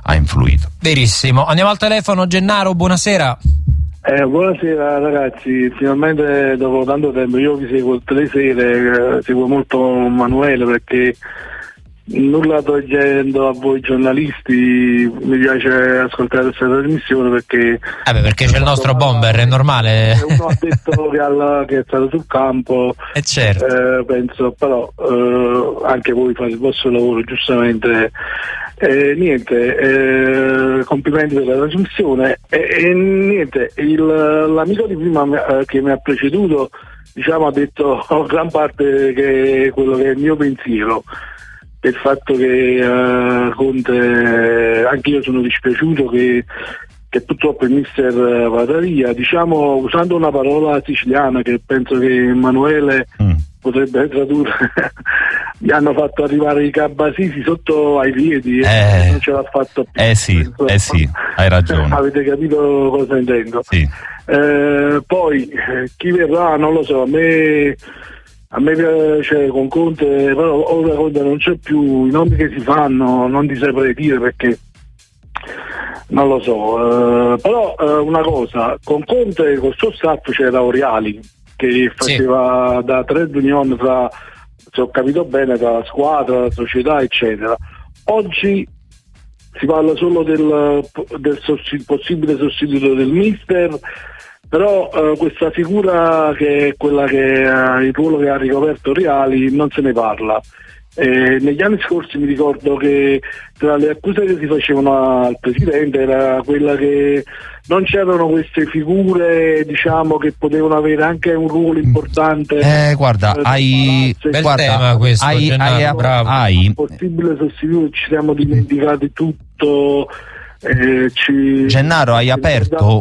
ha influito. Verissimo. Andiamo al telefono. Gennaro, buonasera. Buonasera ragazzi, finalmente dopo tanto tempo io vi seguo tutte le sere, seguo molto Manuele perché nulla togliendo a voi giornalisti, mi piace ascoltare questa trasmissione perché perché c'è il nostro bomber, è normale. Uno ha detto che è stato sul campo, certo. Penso, però anche voi fate il vostro lavoro giustamente. Complimenti per la trasmissione niente, l'amico di prima che mi ha preceduto ha detto gran parte che quello che è il mio pensiero, del fatto che Conte, anche io sono dispiaciuto che purtroppo il mister vada via, usando una parola siciliana che penso che Emanuele potrebbe tradurre. Gli hanno fatto arrivare i cabasisi sotto ai piedi e non ce l'ha fatto più. Sì, hai ragione. Avete capito cosa intendo? Sì. Poi chi verrà non lo so, a me piace con Conte, però ora Conte non c'è più, i nomi che si fanno non ti saprei dire perché non lo so, però una cosa, con Conte, col suo staff c'era Oriali che faceva da trade union tra, se ho capito bene, tra la squadra, la società eccetera. Oggi si parla solo del possibile sostituto del mister, però questa figura che è quella che il ruolo che ha ricoperto Oriali non se ne parla. Negli anni scorsi mi ricordo che tra le accuse che si facevano al presidente era quella che non c'erano queste figure che potevano avere anche un ruolo importante. Guarda, hai possibile sostituto, ci siamo dimenticati tutto. Gennaro, hai aperto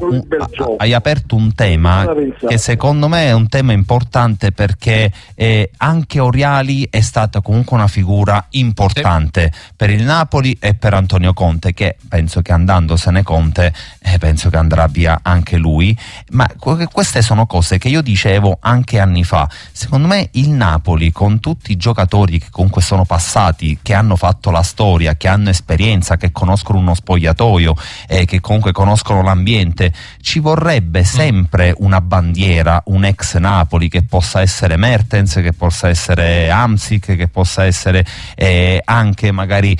un tema che secondo me è un tema importante perché anche Oriali è stata comunque una figura importante per il Napoli e per Antonio Conte, che penso che andandosene Conte penso che andrà via anche lui, ma queste sono cose che io dicevo anche anni fa. Secondo me il Napoli, con tutti i giocatori che comunque sono passati, che hanno fatto la storia, che hanno esperienza, che conoscono uno spogliatoio, che comunque conoscono l'ambiente, ci vorrebbe sempre una bandiera, un ex Napoli, che possa essere Mertens, che possa essere Hamsik, che possa essere anche magari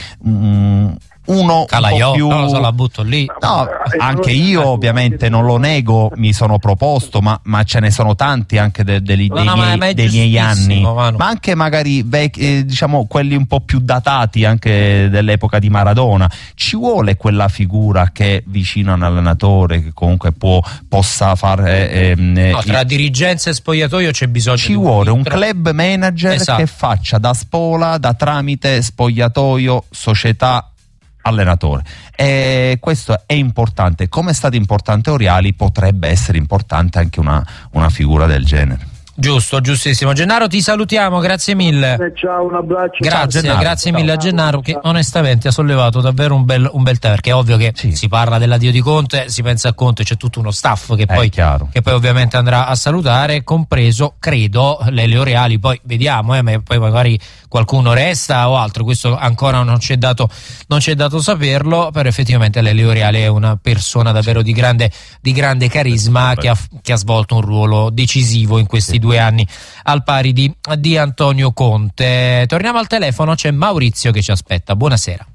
uno Calaiò, un po' più... non lo so, la butto lì. No, anche io ovviamente non lo nego, mi sono proposto, ma ce ne sono tanti anche dei miei anni, ma anche magari quelli un po' più datati anche dell'epoca di Maradona. Ci vuole quella figura che è vicino a un allenatore, che comunque possa fare tra dirigenza e spogliatoio c'è bisogno, ci vuole un club manager che faccia da spola, da tramite spogliatoio, società, allenatore, e questo è importante. Come è stato importante Oriali, potrebbe essere importante anche una figura del genere. Giusto, giustissimo. Gennaro, ti salutiamo, grazie mille. Ciao, un abbraccio. Grazie mille a Gennaro, che onestamente ha sollevato davvero un bel tema, perché è ovvio che si parla dell'addio di Conte, si pensa a Conte, c'è tutto uno staff che poi ovviamente andrà a salutare, compreso, credo, Lelio Reali. Poi vediamo, ma poi magari qualcuno resta o altro, questo ancora non ci è dato saperlo, però effettivamente Lelio Reali è una persona davvero di grande carisma, che ha svolto un ruolo decisivo in questi 2 anni, al pari di Antonio Conte. Torniamo al telefono, c'è Maurizio che ci aspetta. Buonasera.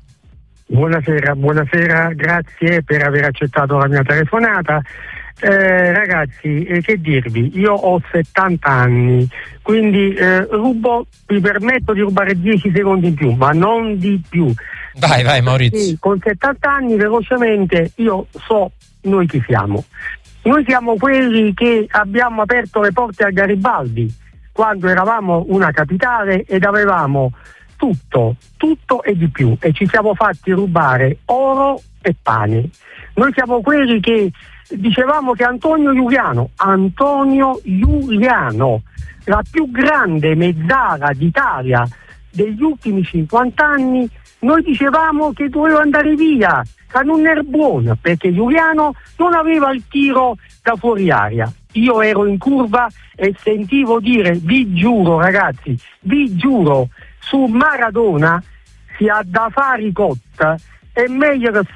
Buonasera, grazie per aver accettato la mia telefonata. Ragazzi, che dirvi, io ho 70 anni, quindi mi permetto di rubare 10 secondi in più, ma non di più. Vai Maurizio. Con 70 anni, velocemente, io so noi chi siamo. Noi siamo quelli che abbiamo aperto le porte a Garibaldi quando eravamo una capitale ed avevamo tutto e di più, e ci siamo fatti rubare oro e pane. Noi siamo quelli che dicevamo che Antonio Giuliano, la più grande mezzala d'Italia degli ultimi 50 anni, noi dicevamo che doveva andare via, che non era buono, perché Giuliano non aveva il tiro da fuori aria. Io ero in curva e sentivo dire, vi giuro ragazzi, su Maradona si ha da fare cotta, è meglio che